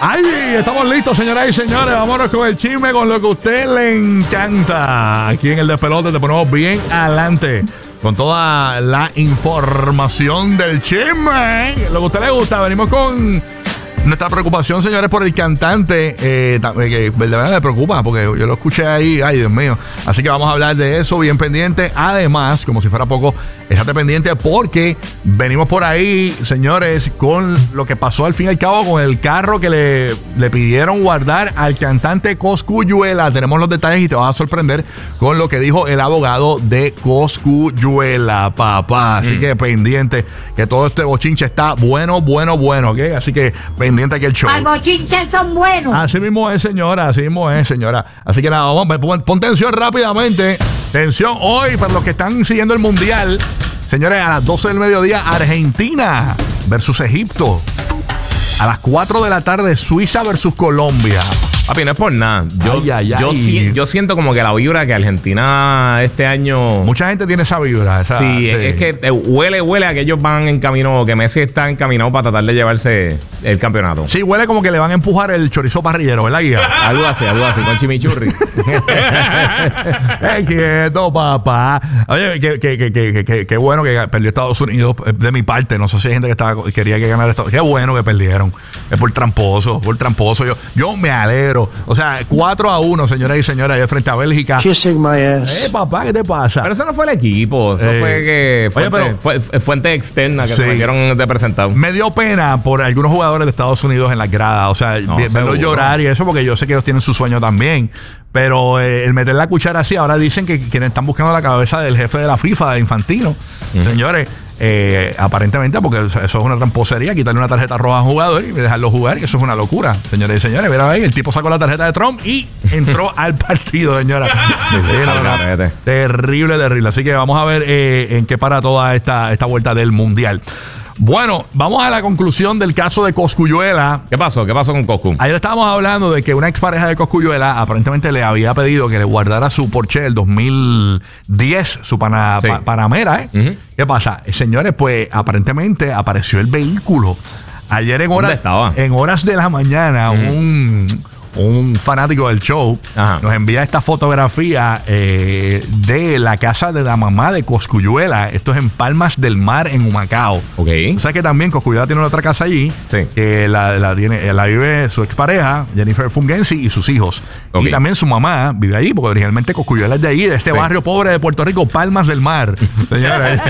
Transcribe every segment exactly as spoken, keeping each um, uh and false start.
¡Ay! Estamos listos, señoras y señores. Vámonos con el chisme, con lo que a usted le encanta. Aquí en el Despelote te ponemos bien adelante con toda la información del chisme. Lo que a usted le gusta. Venimos con nuestra preocupación, señores, por el cantante, eh, que de verdad me preocupa, porque yo lo escuché ahí, ay Dios mío. Así que vamos a hablar de eso, bien pendiente. Además, como si fuera poco, estate pendiente porque venimos por ahí, señores, con lo que pasó al fin y al cabo con el carro que le, le pidieron guardar al cantante Cosculluela. Tenemos los detalles y te vas a sorprender con lo que dijo el abogado de Cosculluela, papá. Así mm. que pendiente, que todo este bochinche está bueno, bueno, bueno, ¿ok? Así que pendiente aquí el show. Al bochinche son buenos. Así mismo es, señora, así mismo es, señora. Así que nada, vamos, pon, pon tensión rápidamente. Tensión hoy para los que están siguiendo el mundial. Señores, a las doce del mediodía, Argentina versus Egipto. A las cuatro de la tarde, Suiza versus Colombia. Papi, no es por nada. Yo, ay, ay, ay. Yo, si, yo siento como que la vibra que Argentina este año... Mucha gente tiene esa vibra. Esa, sí, sí, es que eh, huele, huele a que ellos van en camino, que Messi está encaminado para tratar de llevarse el campeonato. Sí, huele como que le van a empujar el chorizo parrillero, ¿verdad, guía? Algo así, algo así, con chimichurri. ¡Ey, quieto, papá! Oye, qué que, que, que, que, que bueno que perdió Estados Unidos de mi parte. No sé si hay gente que estaba, quería que ganara Estados Unidos. Qué bueno que perdieron. Es por tramposo, por tramposo. Yo, yo me alegro. O sea, cuatro a uno, señoras y señores, allá frente a Bélgica. Kissing my ass. Eh, papá, ¿qué te pasa? Pero eso no fue el equipo. Eso eh, fue que fuente, oye, pero, fue, fuente externa que sí, se metieron de presentado. Me dio pena por algunos jugadores de Estados Unidos en las gradas. O sea, no, verlos llorar y eso, porque yo sé que ellos tienen su sueño también. Pero eh, el meter la cuchara así, ahora dicen que quienes están buscando la cabeza del jefe de la FIFA, de Infantino. Uh-huh. Señores, eh, aparentemente, porque eso es una tramposería, quitarle una tarjeta roja a un jugador y dejarlo jugar, y eso es una locura. Señores y señores, mira ahí, el tipo sacó la tarjeta de Trump y entró al partido, señora. Sí, no, no, terrible, terrible. Así que vamos a ver eh, en qué para toda esta, esta vuelta del Mundial. Bueno, vamos a la conclusión del caso de Cosculluela. ¿Qué pasó? ¿Qué pasó con Coscu? Ayer estábamos hablando de que una expareja de Cosculluela aparentemente le había pedido que le guardara su Porsche del dos mil diez, su pana, sí. pa, Panamera, ¿eh? Uh-huh. ¿Qué pasa? Señores, pues aparentemente apareció el vehículo. Ayer en horas, en horas de la mañana, uh-huh. un... un fanático del show, ajá, nos envía esta fotografía eh, de la casa de la mamá de Cosculluela. Esto es en Palmas del Mar, en Humacao. Ok. O sea que también Cosculluela tiene otra casa allí, sí, que la, la, tiene, la vive su expareja, Jennifer Fungensi, y sus hijos. Okay. Y también su mamá vive allí, porque originalmente Cosculluela es de allí, de este sí. barrio pobre de Puerto Rico, Palmas del Mar. Señores,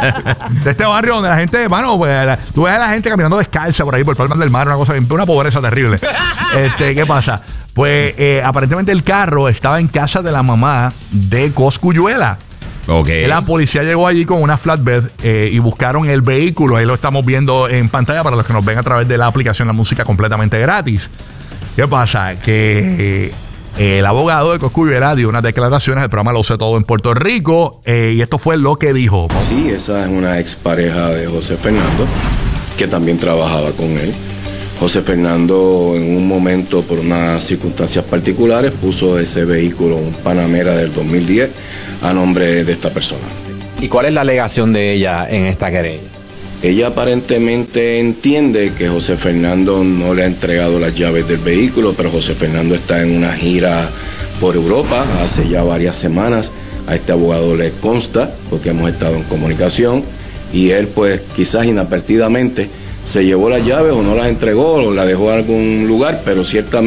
de este barrio donde la gente, mano, pues, la, tú ves a la gente caminando descalza por ahí, por Palmas del Mar, una cosa, una pobreza terrible. Este, ¿qué pasa? Pues eh, aparentemente el carro estaba en casa de la mamá de Cosculluela. Okay. La policía llegó allí con una flatbed eh, y buscaron el vehículo. Ahí lo estamos viendo en pantalla para los que nos ven a través de la aplicación La Música completamente gratis. ¿Qué pasa? Que eh, el abogado de Cosculluela dio unas declaraciones. El programa Lo Sé Todo en Puerto Rico. Eh, y esto fue lo que dijo. Sí, esa es una expareja de José Fernando, que también trabajaba con él. José Fernando, en un momento, por unas circunstancias particulares, puso ese vehículo, un Panamera del dos mil diez, a nombre de esta persona. ¿Y cuál es la alegación de ella en esta querella? Ella aparentemente entiende que José Fernando no le ha entregado las llaves del vehículo, pero José Fernando está en una gira por Europa hace ya varias semanas. A este abogado le consta, porque hemos estado en comunicación, y él, pues, quizás inadvertidamente se llevó las llaves o no las entregó o las dejó en algún lugar, pero ciertamente